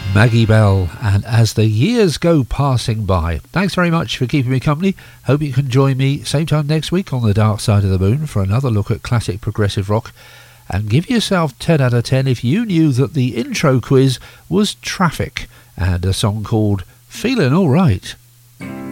Maggie Bell and As the Years Go Passing By. Thanks very much for keeping me company. Hope you can join me same time next week on The Dark Side of the Moon for another look at classic progressive rock. And give yourself 10 out of 10 if you knew that the intro quiz was Traffic and a song called Feeling Alright.